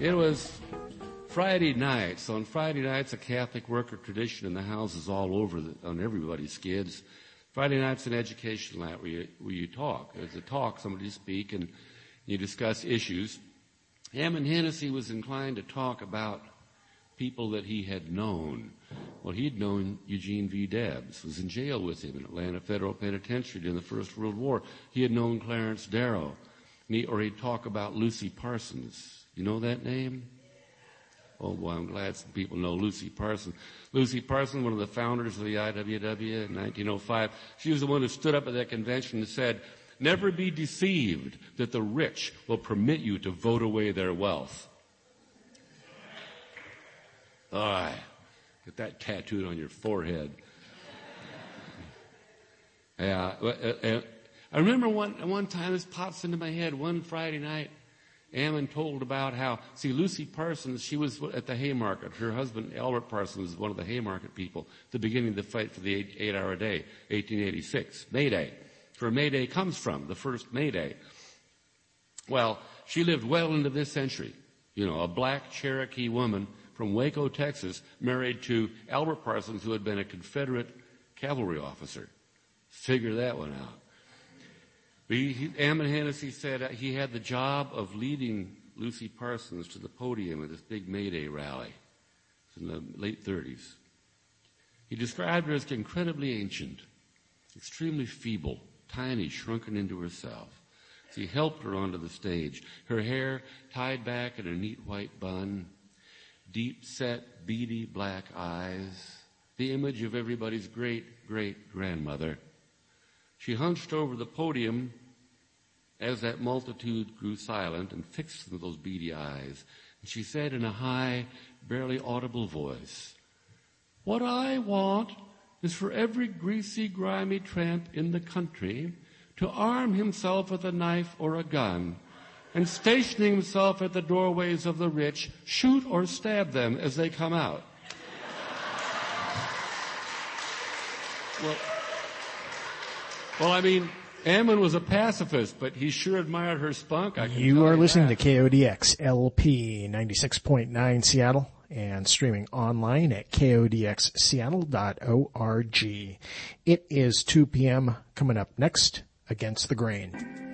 It was Friday night. So on Friday nights, a Catholic worker tradition in the houses all over on everybody's skids. Friday night's an education night where you talk. There's a talk, somebody speak, and you discuss issues. Hammond Hennessy was inclined to talk about people that he had known. Well, he'd known Eugene V. Debs, was in jail with him in Atlanta Federal Penitentiary during the First World War. He had known Clarence Darrow. Or he'd talk about Lucy Parsons. You know that name? Oh, boy, I'm glad some people know Lucy Parsons. Lucy Parsons, one of the founders of the IWW in 1905, she was the one who stood up at that convention and said, "Never be deceived that the rich will permit you to vote away their wealth." All right. Get that tattooed on your forehead. Yeah. I remember one time, this pops into my head, one Friday night, Ammon told about how, Lucy Parsons, she was at the Haymarket. Her husband, Albert Parsons, was one of the Haymarket people at the beginning of the fight for the 8-hour day, 1886, May Day. Where May Day comes from, the first May Day. Well, she lived well into this century. A black Cherokee woman from Waco, Texas, married to Albert Parsons, who had been a Confederate cavalry officer. Figure that one out. Ammon Hennessy said he had the job of leading Lucy Parsons to the podium at this big May Day rally in the late 30s. He described her as incredibly ancient, extremely feeble, tiny, shrunken into herself. He helped her onto the stage. Her hair tied back in a neat white bun, deep-set, beady black eyes, the image of everybody's great-great-grandmother. She hunched over the podium as that multitude grew silent and fixed them with those beady eyes. And she said in a high, barely audible voice, "What I want is for every greasy, grimy tramp in the country to arm himself with a knife or a gun and stationing himself at the doorways of the rich, shoot or stab them as they come out." Well, I mean, Ammon was a pacifist, but he sure admired her spunk. You are listening to KODX LP 96.9 Seattle and streaming online at kodxseattle.org. It is 2 p.m. Coming up next, Against the Grain.